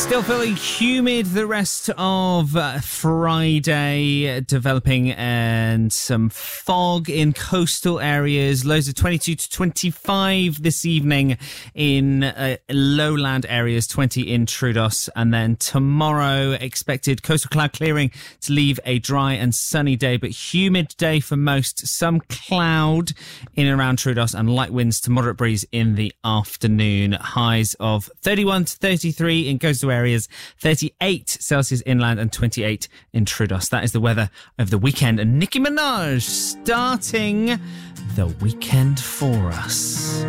Still feeling humid the rest of Friday, developing and some fog in coastal areas. Lows of 22 to 25 this evening in lowland areas, 20 in Troodos. And then tomorrow, expected coastal cloud clearing to leave a dry and sunny day, but humid day for most. Some cloud in and around Troodos and light winds to moderate breeze in the afternoon. Highs of 31 to 33 in coastal areas, 38 Celsius inland and 28 in Troodos. That is the weather of the weekend. And Nicki Minaj starting the weekend for us.